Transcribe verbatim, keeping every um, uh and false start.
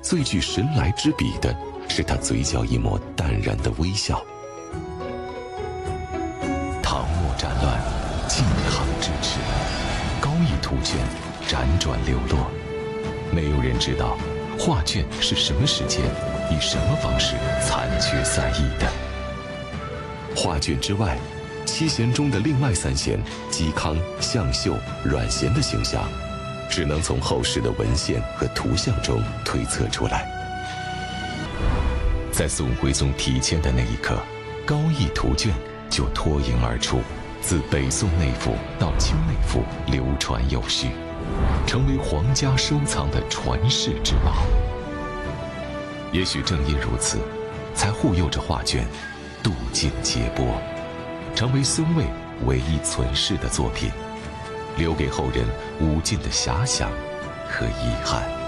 最具神来之笔的是他嘴角一抹淡然的微笑。唐末战乱，靖康之耻，高义图卷辗转流落，没有人知道画卷是什么时间以什么方式残缺散佚的。画卷之外，七贤中的另外三贤嵇康、向秀、阮咸的形象，只能从后世的文献和图像中推测出来。在宋徽宗提签的那一刻，高义图卷就脱颖而出，自北宋内府到清内府流传有序，成为皇家收藏的传世之宝。也许正因如此，才护佑着画卷渡尽劫波，成为孙魏唯一存世的作品，留给后人无尽的遐想和遗憾。